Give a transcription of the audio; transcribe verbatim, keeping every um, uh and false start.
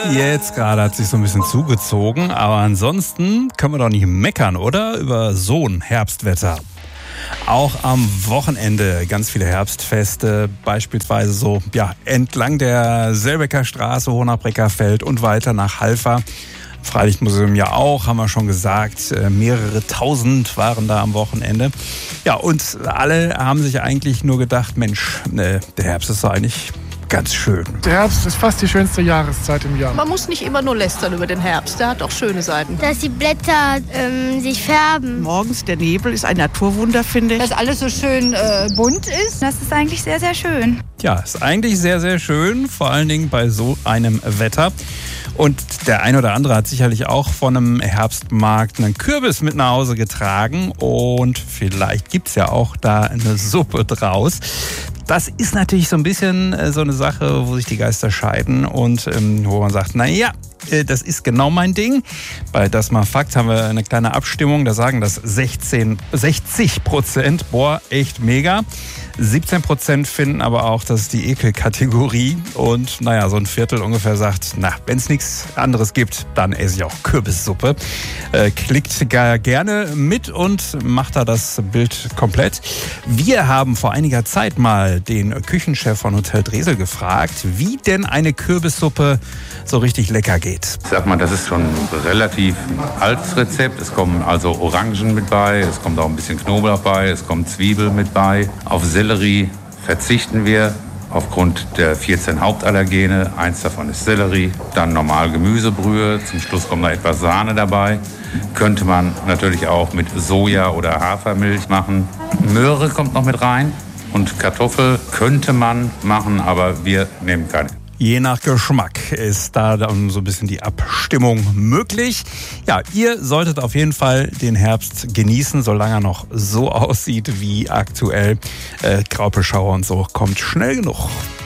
Jetzt gerade hat sich so ein bisschen zugezogen, aber ansonsten können wir doch nicht meckern, oder? Über so ein Herbstwetter. Auch am Wochenende ganz viele Herbstfeste, beispielsweise so ja, entlang der Selbecker Straße, hoch nach Breckerfeld und weiter nach Halver. Freilichtmuseum ja auch, haben wir schon gesagt. Mehrere tausend waren da am Wochenende. Ja, und alle haben sich eigentlich nur gedacht, Mensch, ne, der Herbst ist doch eigentlich ganz schön. Der Herbst ist fast die schönste Jahreszeit im Jahr. Man muss nicht immer nur lästern über den Herbst, der hat auch schöne Seiten. Dass die Blätter ähm, sich färben. Morgens der Nebel ist ein Naturwunder, finde ich. Dass alles so schön äh, bunt ist. Das ist eigentlich sehr, sehr schön. Ja, ist eigentlich sehr, sehr schön, vor allen Dingen bei so einem Wetter. Und der ein oder andere hat sicherlich auch von einem Herbstmarkt einen Kürbis mit nach Hause getragen. Und vielleicht gibt's ja auch da eine Suppe draus. Das ist natürlich so ein bisschen so eine Sache, wo sich die Geister scheiden und ähm, wo man sagt, naja, das ist genau mein Ding. Bei Das mal Fakt haben wir eine kleine Abstimmung, da sagen das sechzehn, sechzig Prozent, boah, echt mega. siebzehn Prozent finden aber auch, das ist die Ekelkategorie. Und naja, so ein Viertel ungefähr sagt, na, wenn es nichts anderes gibt, dann esse ich auch Kürbissuppe. Äh, klickt gar gerne mit und macht da das Bild komplett. Wir haben vor einiger Zeit mal den Küchenchef von Hotel Dresel gefragt, wie denn eine Kürbissuppe so richtig lecker geht. Ich sag mal, das ist schon ein relativ altes Rezept. Es kommen also Orangen mit bei, es kommt auch ein bisschen Knoblauch bei, es kommt Zwiebel mit bei. Auf Sellerie verzichten wir aufgrund der vierzehn Hauptallergene. Eins davon ist Sellerie, dann normal Gemüsebrühe. Zum Schluss kommt noch etwas Sahne dabei. Könnte man natürlich auch mit Soja oder Hafermilch machen. Möhre kommt noch mit rein und Kartoffel könnte man machen, aber wir nehmen keine. Je nach Geschmack ist da dann so ein bisschen die Abstimmung möglich. Ja, ihr solltet auf jeden Fall den Herbst genießen, solange er noch so aussieht wie aktuell. Äh, Graupelschauer und so kommt schnell genug.